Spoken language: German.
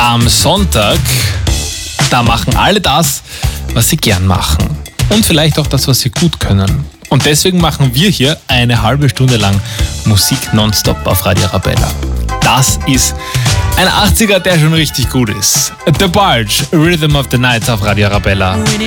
Am Sonntag, da machen alle das, was sie gern machen. Und vielleicht auch das, was sie gut können. Und deswegen machen wir hier eine halbe Stunde lang Musik nonstop auf Radio Arabella. Das ist ein 80er, der schon richtig gut ist. The Barge, Rhythm of the Night auf Radio Arabella.